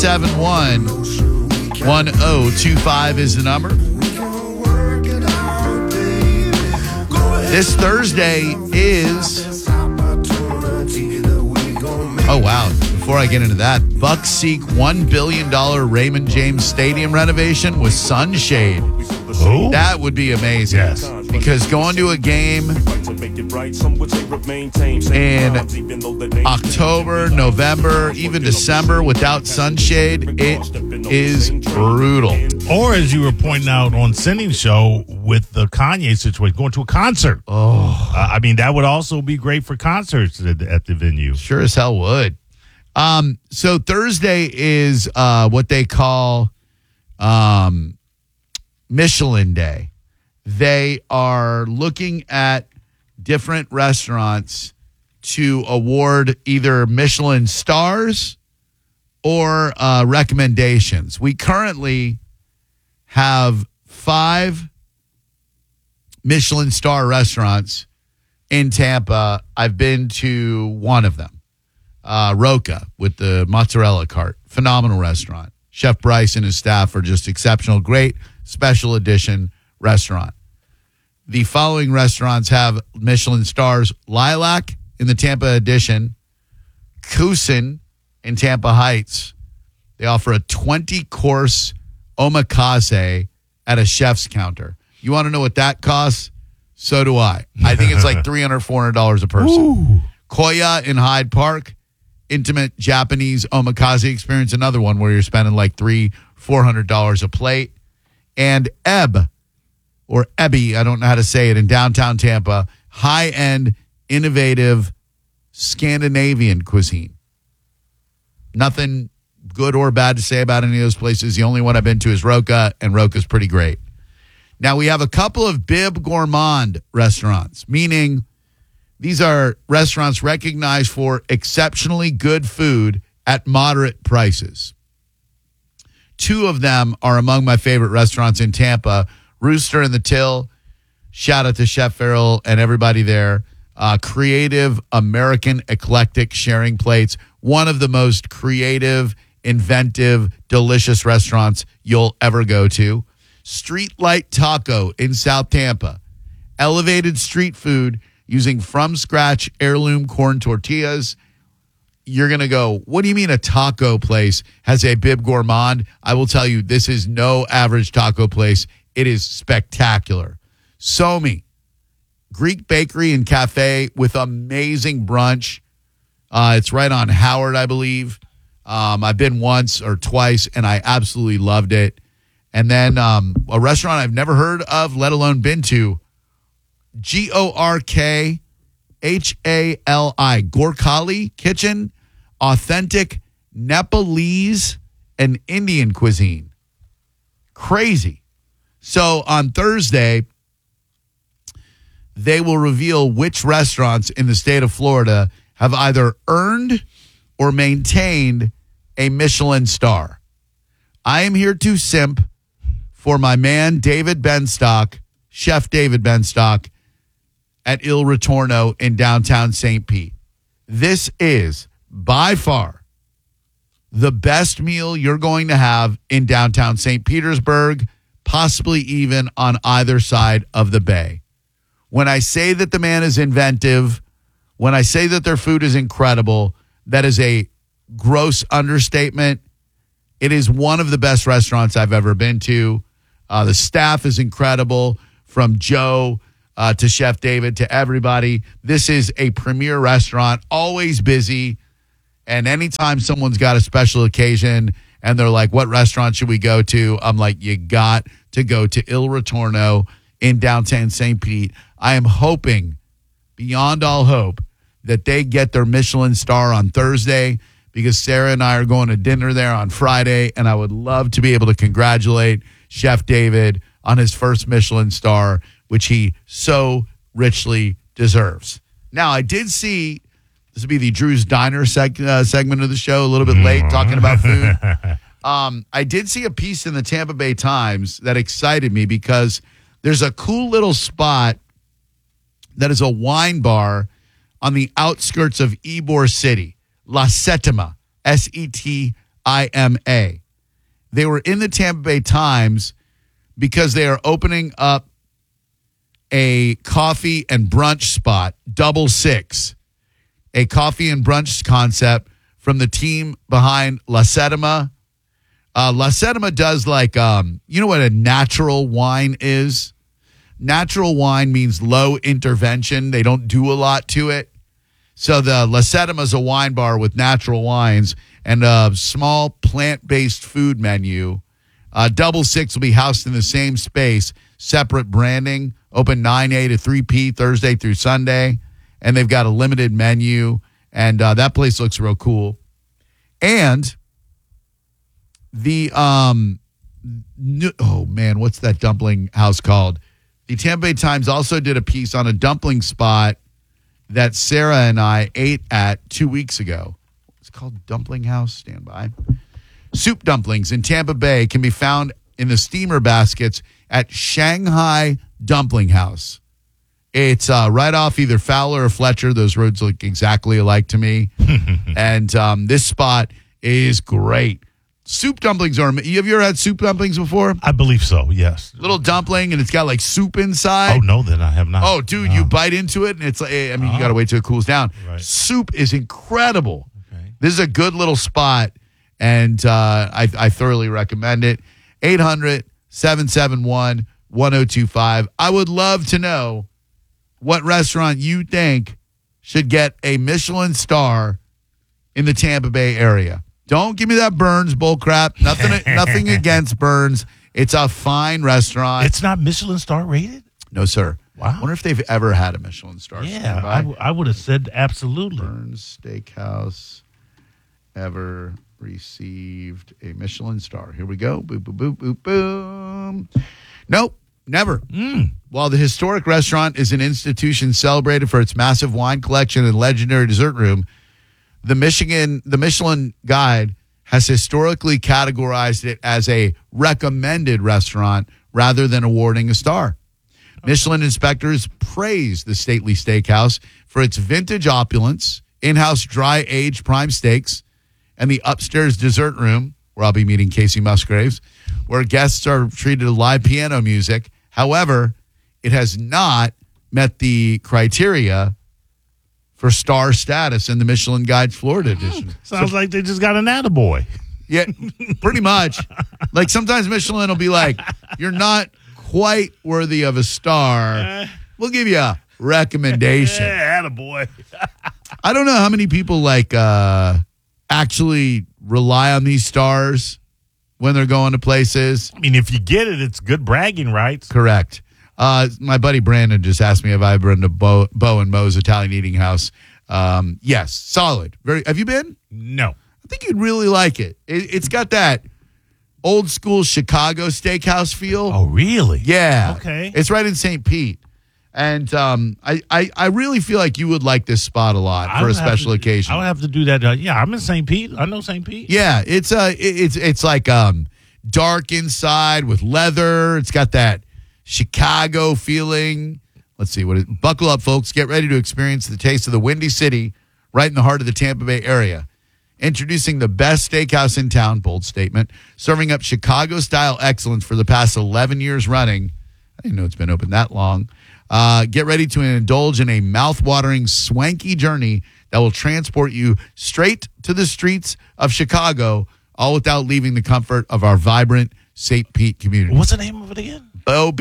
871-1025 is the number. This Thursday is... Oh, wow. Before I get into that, Bucks seek $1 billion Raymond James Stadium renovation with sunshade. Oh. That would be amazing. Yes. Because going to a game in October, November, even December without sunshade, it is brutal. Or as you were pointing out on Cindy's show with the Kanye situation, going to a concert. Oh. I mean, that would also be great for concerts at the venue. Sure as hell would. So Thursday is what they call Michelin Day. They are looking at different restaurants to award either Michelin stars or recommendations. We currently have 5 Michelin star restaurants in Tampa. I've been to one of them. Roca with the mozzarella cart. Phenomenal restaurant. Chef Bryce and his staff are just exceptional. Great special edition restaurant. The following restaurants have Michelin stars: Lilac in the Tampa edition, Kusin in Tampa Heights. They offer a 20-course omakase at a chef's counter. You want to know what that costs? So do I. I think it's like $300, $400 a person. Ooh. Koya in Hyde Park, intimate Japanese omakase experience. Another one where you're spending like $300, $400 a plate. And Ebb, or Ebby, I don't know how to say it, in downtown Tampa, high-end, innovative Scandinavian cuisine. Nothing good or bad to say about any of those places. The only one I've been to is Roca, and Roca's pretty great. Now, we have a couple of Bib Gourmand restaurants, meaning these are restaurants recognized for exceptionally good food at moderate prices. 2 of them are among my favorite restaurants in Tampa. Rooster and the Till. Shout out to Chef Farrell and everybody there. Creative, American, eclectic sharing plates. One of the most creative, inventive, delicious restaurants you'll ever go to. Streetlight Taco in South Tampa. Elevated street food using from-scratch heirloom corn tortillas. You're going to go, what do you mean a taco place has a Bib Gourmand? I will tell you, this is no average taco place. It is spectacular. Somi, Greek bakery and cafe with amazing brunch. It's right on Howard, I believe. I've been once or twice, and I absolutely loved it. And then a restaurant I've never heard of, let alone been to, Gorkhali, Gorkhali Kitchen, authentic Nepalese and Indian cuisine. Crazy. So on Thursday, they will reveal which restaurants in the state of Florida have either earned or maintained a Michelin star. I am here to simp for my man, David Benstock, Chef David Benstock, at Il Ritorno in downtown St. Pete. This is, by far, the best meal you're going to have in downtown St. Petersburg, possibly even on either side of the bay. When I say that the man is inventive, when I say that their food is incredible, that is a gross understatement. It is one of the best restaurants I've ever been to. The staff is incredible, from Joe to Chef David to everybody. This is a premier restaurant, always busy. And anytime someone's got a special occasion and they're like, what restaurant should we go to? I'm like, you got to go to Il Ritorno in downtown St. Pete. I am hoping, beyond all hope, that they get their Michelin star on Thursday, because Sarah and I are going to dinner there on Friday, and I would love to be able to congratulate Chef David on his first Michelin star, which he so richly deserves. Now, I did see, this will be the Drew's Diner segment of the show, a little bit late, talking about food. I did see a piece in the Tampa Bay Times that excited me, because there's a cool little spot that is a wine bar on the outskirts of Ybor City, La Settima, Settima. IMA. They were in the Tampa Bay Times because they are opening up a coffee and brunch spot, Double Six, a coffee and brunch concept from the team behind La Settima. La Settima does like, you know what a natural wine is? Natural wine means low intervention. They don't do a lot to it. So the La Settima is a wine bar with natural wines and a small plant-based food menu. Double Six will be housed in the same space, separate branding, open 9 a to 3 p Thursday through Sunday, and they've got a limited menu, and that place looks real cool. And the, oh man, what's that dumpling house called? The Tampa Bay Times also did a piece on a dumpling spot that Sarah and I ate at 2 weeks ago. It's called Dumpling House. Stand by. Soup dumplings in Tampa Bay can be found in the steamer baskets at Shanghai Dumpling House. It's right off either Fowler or Fletcher. Those roads look exactly alike to me. And this spot is great. Soup dumplings are... Have you ever had soup dumplings before? I believe so, yes. Little dumpling, and it's got like soup inside. Oh, no, then I have not. Oh, dude, No. you bite into it, and it's like... I mean, you got to wait till it cools down. Right. Soup is incredible. Okay. This is a good little spot, and I thoroughly recommend it. 800-771-1025. I would love to know what restaurant you think should get a Michelin star in the Tampa Bay area. Don't give me that Burns bull crap. Nothing against Burns. It's a fine restaurant. It's not Michelin star rated? No, sir. Wow. I wonder if they've ever had a Michelin star. Yeah, I would have said absolutely. Burns Steakhouse ever received a Michelin star. Here we go. Boop, boop, boop, boop, boom. Nope, never. While the historic restaurant is an institution celebrated for its massive wine collection and legendary dessert room, the Michelin Guide has historically categorized it as a recommended restaurant rather than awarding a star. Michelin inspectors praise the stately steakhouse for its vintage opulence, in-house dry-aged prime steaks, and the upstairs dessert room, where I'll be meeting Casey Musgraves, where guests are treated to live piano music. However, it has not met the criteria for star status in the Michelin Guide Florida edition. Sounds like they just got an attaboy. Yeah, pretty much. Like sometimes Michelin will be like, you're not quite worthy of a star. We'll give you a recommendation. Yeah, attaboy. I don't know how many people like actually rely on these stars when they're going to places. I mean, if you get it, it's good bragging rights. Correct. My buddy Brandon just asked me if I've been to Bo and Mo's Italian Eating House. Yes, solid. Very. Have you been? No. I think you'd really like it. It's got that old school Chicago steakhouse feel. Oh, really? Yeah. Okay. It's right in St. Pete. And I really feel like you would like this spot a lot for a special occasion. I'll have to do that. Yeah, I'm in St. Pete. I know St. Pete. Yeah, it's like dark inside with leather. It's got that Chicago feeling. Let's see buckle up, folks. Get ready to experience the taste of the Windy City right in the heart of the Tampa Bay area. Introducing the best steakhouse in town, bold statement, serving up Chicago-style excellence for the past 11 years running. I didn't know it's been open that long. Get ready to indulge in a mouth-watering, swanky journey that will transport you straight to the streets of Chicago, all without leaving the comfort of our vibrant St. Pete community. What's the name of it again? Bo,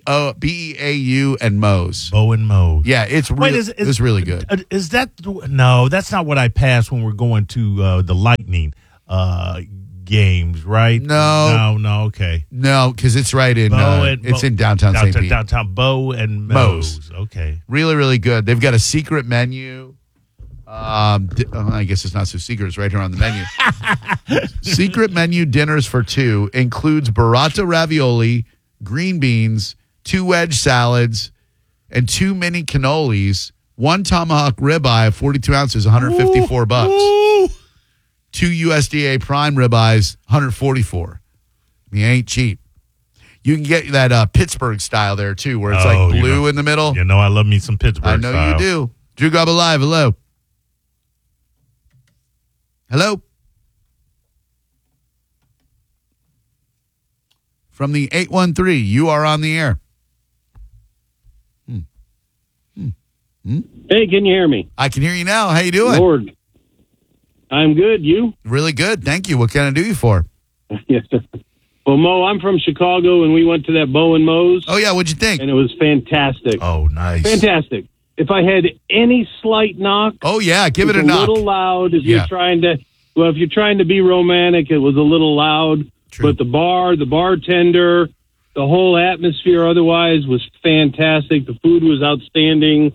B-E-A-U, and Mo's. Bo and Mo's. Yeah, it's really good. Is that no? That's not what I pass when we're going to the Lightning games, right? No. Okay. No, because it's right in in downtown St. Pete. Downtown Bo and Mo's. Okay. Really, really good. They've got a secret menu. I guess it's not so secret. It's right here on the menu. Secret menu dinners for two includes burrata ravioli, green beans, 2 wedge salads, and 2 mini cannolis. 1 tomahawk ribeye of 42 ounces, $154. Ooh. 2 USDA prime ribeyes, $144. You ain't cheap. You can get that Pittsburgh style there too, where it's like blue in the middle. You know I love me some Pittsburgh I know style. you do. Drew Garbo Live, hello. Hello? from the 813. You are on the air. Hey, can you hear me? I can hear you now. How you doing? Lord, I'm good. You? Really good. Thank you. What can I do you for? Yes. Well, Mo, I'm from Chicago, and we went to that Bo and Mo's, Oh, yeah. What'd you think? and it was fantastic. Oh, nice. Fantastic. If I had any slight knock, Oh, yeah. Give it it's a knock. little loud. If Yeah. you're trying to, if you're trying to be romantic, it was a little loud. True. But the bartender, the whole atmosphere otherwise was fantastic. The food was outstanding.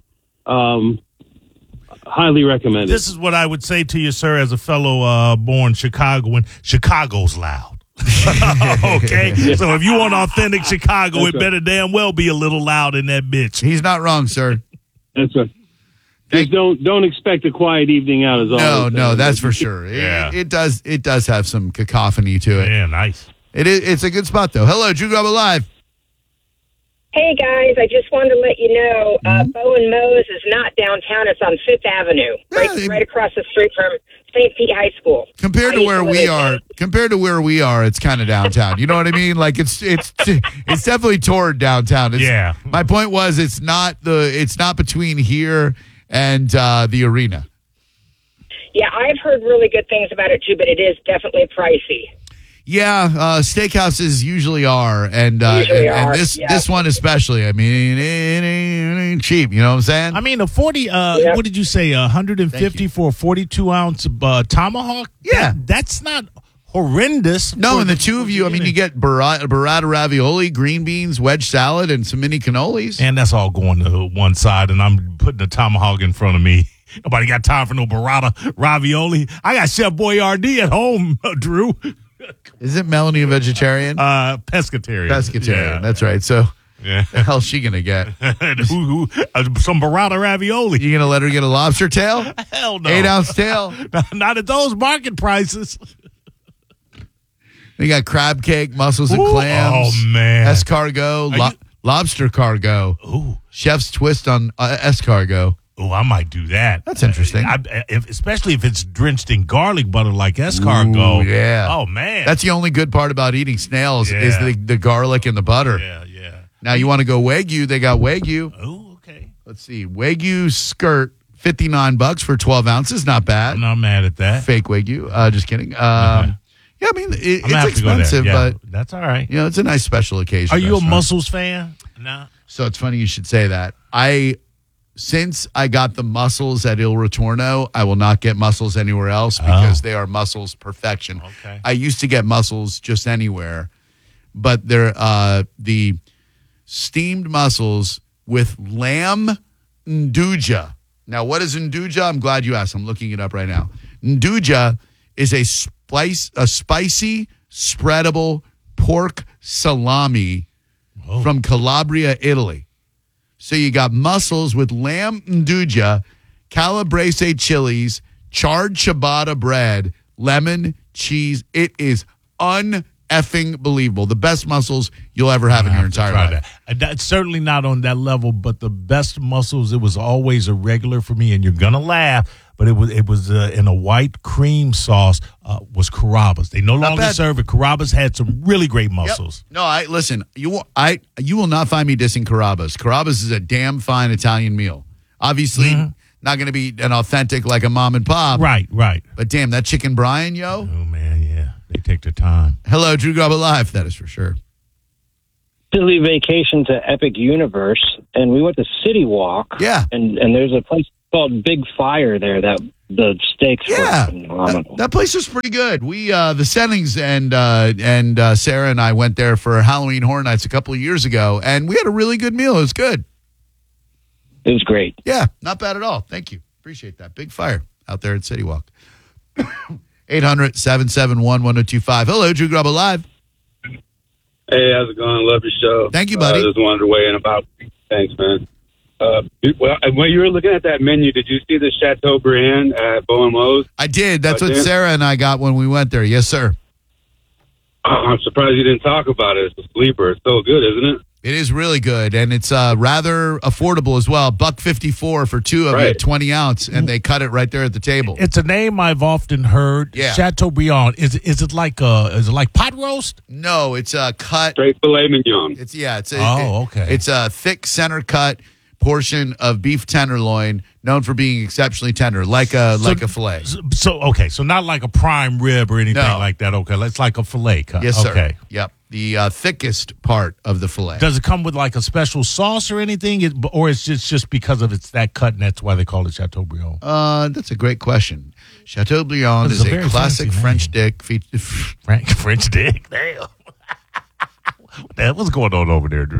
Highly recommended. This is what I would say to you, sir, as a fellow born Chicagoan. Chicago's loud. Okay? So if you want authentic Chicago, That's it right. better damn well be a little loud in that bitch. He's not wrong, sir. That's right. Just don't expect a quiet evening out. Is all. No, that's for sure. Yeah. It does have some cacophony to it. Yeah, nice. It's a good spot, though. Hello, Drew Grub Live. Hey guys, I just wanted to let you know, Bo and Mo's is not downtown; it's on Fifth Avenue, right across the street from St. Pete High School. Compared to where we are, it's kind of downtown. You know what I mean? Like it's definitely toward downtown. Yeah. My point was it's not between here and the arena. Yeah, I've heard really good things about it too, but it is definitely pricey. Yeah, steakhouses usually are, and this one especially. I mean, it ain't cheap. You know what I'm saying? I mean, a 40, what did you say, 150 for a 42-ounce tomahawk? Yeah. That's not horrendous. No, and the two of you, I mean, you get burrata ravioli, green beans, wedge salad, and some mini cannolis. And that's all going to one side, and I'm putting a tomahawk in front of me. Nobody got time for no burrata ravioli. I got Chef Boyardee at home, Drew. Isn't Melanie a vegetarian? Pescatarian. Pescatarian. Yeah. That's right. So, Yeah. the hell's she gonna get? Some burrata ravioli. You gonna let her get a lobster tail? Hell no. 8-ounce tail? Not at those market prices. We got crab cake, mussels and Ooh, clams. oh, man. Escargot, Are you- lobster cargo. Ooh. Chef's twist on escargot. Oh, I might do that. That's interesting. Especially if it's drenched in garlic butter like escargot. Ooh, yeah. Oh, man. That's the only good part about eating snails is Yeah. the garlic and the butter. Yeah. Now, you want to go Wagyu, they got Wagyu. Oh, okay. Let's see. Wagyu skirt, $59 for 12 ounces. Not bad. I'm not mad at that. Fake Wagyu. Just kidding. Yeah, I mean, I'm it's gonna have to go there. expensive, Yeah, but, that's all right. you know, it's a nice special occasion. Are you a restaurant. mussels fan? No. So it's funny you should say that. Since I got the mussels at Il Ritorno, I will not get mussels anywhere else because they are mussels perfection. Okay. I used to get mussels just anywhere, but they're the steamed mussels with lamb nduja. Now, what is nduja? I'm glad you asked. I'm looking it up right now. Nduja is a spicy, spreadable pork salami from Calabria, Italy. So you got mussels with lamb nduja, calabrese chilies, charred ciabatta bread, lemon, cheese. It is un-effing believable. The best mussels you'll ever have in your entire life. That's certainly not on that level, but the best mussels, it was always a regular for me, and you're going to laugh, but it was in a white cream sauce, was Carrabba's. They no longer bad. serve it. Carrabba's had some really great Yep. mussels. No, listen. You will not find me dissing Carrabba's. Carrabba's is a damn fine Italian meal. Obviously, not going to be an authentic like a mom and pop. Right. But damn, that chicken brine, yo. Oh, man, yeah. They take their time. Hello, Drew Garbo Live. That is for sure. Italy vacation to Epic Universe, and we went to City Walk. Yeah. And there's a place called Big Fire there that the steaks Yeah, were phenomenal. that place was pretty good. We the Sennings and Sarah and I went there for Halloween Horror Nights a couple of years ago, and we had a really good meal. It was good. It was great. Yeah, not bad at all. Thank you. Appreciate that. Big Fire out there at City Walk. 800-771-1025. Hello, Drew Grubba Live. Hey, how's it going? Love your show. Thank you, buddy. I just wanted to weigh in about. Thanks, man. Well, when you were looking at that menu, did you see the Chateaubriand at Bo and Mo's? I did. That's I what did. Sarah and I got when we went there. Yes, sir. I'm surprised you didn't talk about it. It's a sleeper. It's so good, isn't it? It is really good, and it's rather affordable as well. $1.54 for two of it, Right. 20 ounce, and they cut it right there at the table. It's a name I've often heard. Yeah. Chateaubriand. Is it like pot roast? No, it's a cut. Straight filet mignon. It's a, Okay. It's a thick center cut portion of beef tenderloin, known for being exceptionally tender, like a fillet. So not like a prime rib or anything No. like that. Okay, it's like a fillet cut. Yes, sir. Okay. Yep, the thickest part of the fillet. Does it come with like a special sauce or anything, or it's just because of it's that cut and that's why they call it Chateaubriand? That's a great question. Chateaubriand It's is a a very classic fancy French name. dick. French dick. Damn. What the hell? What's going on over there, Drew?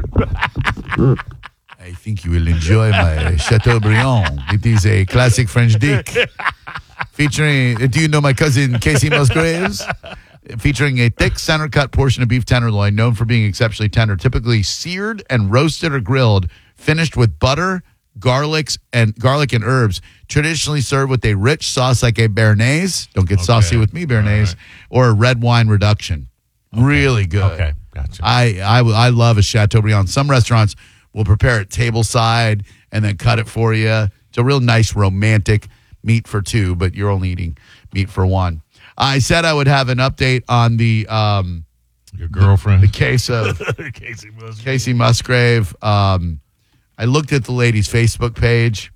I think you will enjoy my Chateaubriand. It is a classic French dick. Featuring, do you know my cousin Casey Musgraves? Featuring a thick center cut portion of beef tenderloin, known for being exceptionally tender, typically seared and roasted or grilled, finished with butter, garlic and herbs. Traditionally served with a rich sauce like a béarnaise. Don't get saucy with me, béarnaise, or a red wine reduction. Really good. Okay, gotcha. I love a Chateaubriand. Some restaurants will prepare it tableside and then cut it for you. It's a real nice romantic meat for two, but you're only eating meat for one. I said I would have an update on the Your girlfriend, the case of Casey Musgrave. Casey Musgrave. I looked at the lady's Facebook page.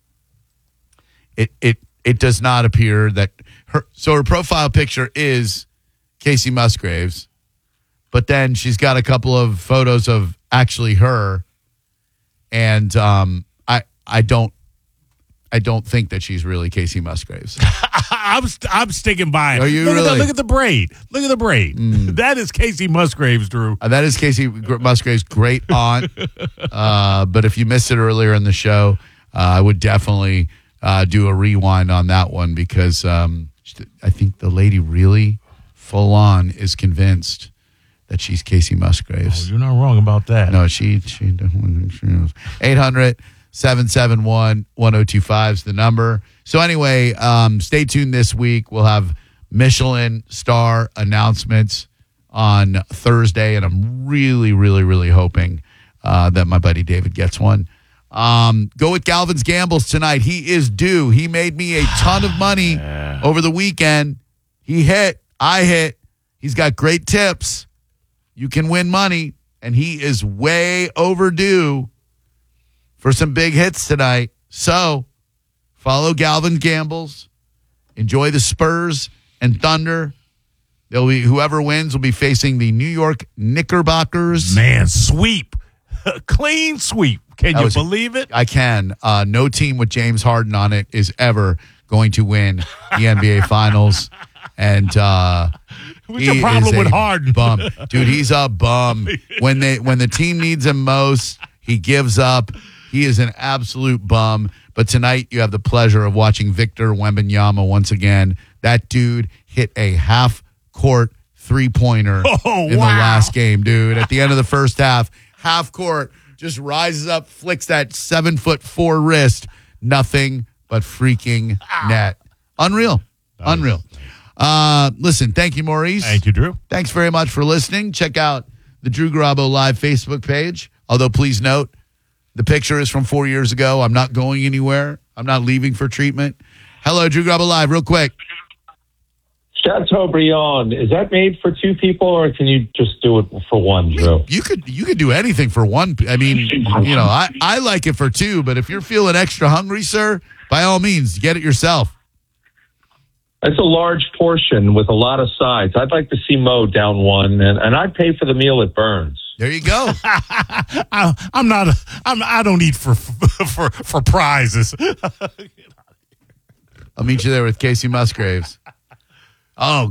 It does not appear that her profile picture is Casey Musgraves, but then she's got a couple of photos of actually her, and I don't think that she's really Casey Musgraves. I'm sticking by it. Are you look really? Look at the braid. Look at the braid. That is Casey Musgraves, Drew. That is Casey Musgrave's great aunt. But if you missed it earlier in the show, I would definitely do a rewind on that one because I think the lady really full on is convinced that she's Casey Musgraves. Oh, you're not wrong about that. No, she definitely knows. 800-771-1025 is the number. So anyway, stay tuned this week. We'll have Michelin star announcements on Thursday, and I'm really, really, really hoping that my buddy David gets one. Go with Galvin's Gambles tonight. He is due. He made me a ton of money over the weekend. He hit. I hit. He's got great tips. You can win money, and he is way overdue for some big hits tonight. So follow Galvin Gambles. Enjoy the Spurs and Thunder. They'll be whoever wins will be facing the New York Knickerbockers. Man, sweep. Clean sweep. Can That you was- believe it? I can. No team with James Harden on it is ever going to win the NBA Finals. And What's your problem with Harden? Bum, dude. He's a bum. When the team needs him most, he gives up. He is an absolute bum. But tonight you have the pleasure of watching Victor Wembanyama once again. That dude hit a half-court three-pointer in the last game, dude. At the end of the first half, half court, just rises up, flicks that 7'4" wrist. Nothing but freaking net. Unreal. Unreal. Listen, thank you, Maurice. Thank you, Drew. Thanks very much for listening. Check out the Drew Garabo Live Facebook page. Although, please note, the picture is from 4 years ago. I'm not going anywhere. I'm not leaving for treatment. Hello, Drew Garabo Live, real quick. Chateaubriand, is that made for two people, or can you just do it for one, Drew? You could do anything for one. I mean, I like it for two, but if you're feeling extra hungry, sir, by all means, get it yourself. It's a large portion with a lot of sides. I'd like to see Mo down one, and I'd pay for the meal at Burns. There you go. I don't eat for prizes. I'll meet you there with Casey Musgraves. Oh,